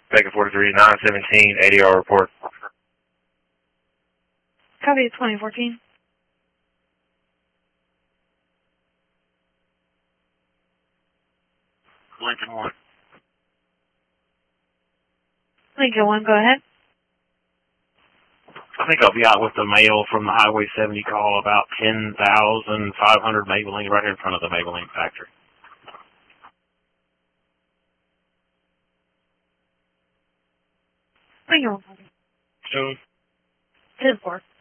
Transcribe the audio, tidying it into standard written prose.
Baker 43, 917, ADR report. Copy 2014. Lincoln 1. Lincoln 1, go ahead. I think I'll be out with the mail from the Highway 70 call about 10,500 Maybelline right here in front of the Maybelline factory. Lincoln 1. Soon. 10-4.